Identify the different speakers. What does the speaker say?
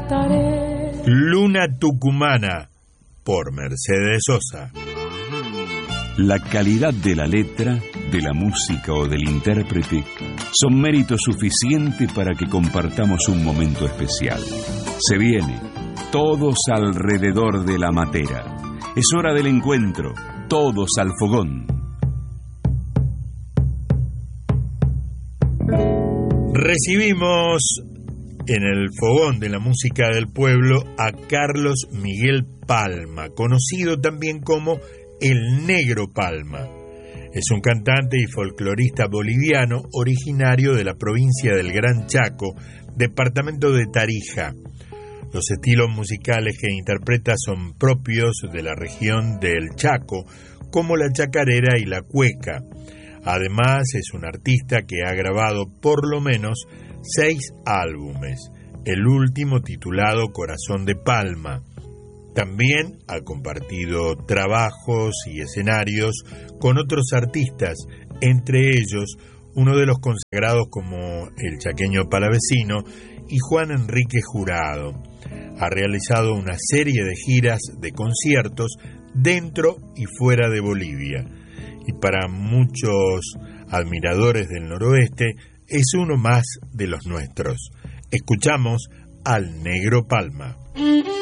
Speaker 1: cantaré.
Speaker 2: Luna Tucumana, por Mercedes Sosa.
Speaker 3: La calidad de la letra, de la música o del intérprete son mérito suficiente para que compartamos un momento especial. Se viene, todos alrededor de la matera. Es hora del encuentro, todos al fogón.
Speaker 2: Recibimos en el fogón de la música del pueblo a Carlos Miguel Palma, conocido también como El Negro Palma. Es un cantante y folclorista boliviano originario de la provincia del Gran Chaco, departamento de Tarija. Los estilos musicales que interpreta son propios de la región del Chaco, como la chacarera y la cueca. Además, es un artista que ha grabado por lo menos 6 álbumes, el último titulado Corazón de Palma. También ha compartido trabajos y escenarios con otros artistas, entre ellos uno de los consagrados como el chaqueño Palavecino y Juan Enrique Jurado. Ha realizado una serie de giras de conciertos dentro y fuera de Bolivia, y para muchos admiradores del noroeste es uno más de los nuestros. Escuchamos al Negro Palma.